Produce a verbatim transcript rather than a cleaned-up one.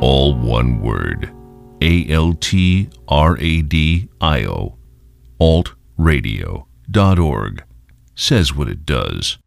all one word. A L T R A D I O. alt radio dot org. Says what it does.